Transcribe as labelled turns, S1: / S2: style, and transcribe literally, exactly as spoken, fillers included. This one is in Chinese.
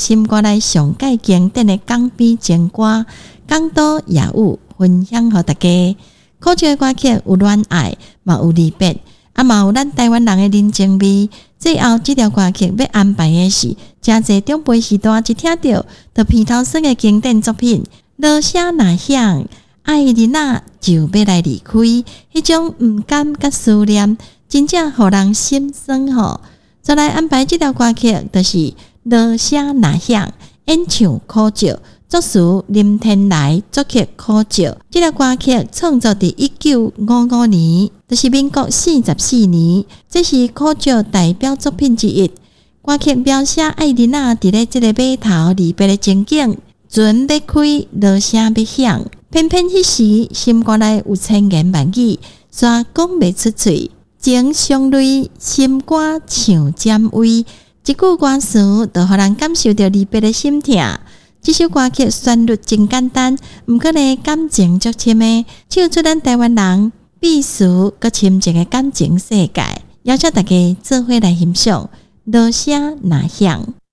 S1: 心歌内上界经典的港边情歌，港都也有分享给大家。考照的歌曲有恋爱，嘛有离别，啊嘛有咱台湾人的人情味。最后这条歌曲要安排的是，真侪长辈时代一听到就披头散的经典作品，落声呐响，爱人啊就要来离开，迄种毋甘甲思念，真正互人心酸吼。再来安排这条歌曲，就是落声呐响，演唱考照。作词林天来，作曲考照。这条歌曲创作伫一九五五年，就是民国四十四年，这是考照代表作品之一。歌曲描写爱人啊，伫咧这个码头离别的情景，船要开，落声要响，偏偏迄时心肝内有千言万语，煞讲袂出嘴，情相泪，心肝像尖威，一句歌词就互人感受到离别的心痛。这首歌曲旋律真简单，毋过呢感情足深的，唱出咱台湾人避暑佮深情的感情世界，邀请大家做伙来欣赏，落声呐响。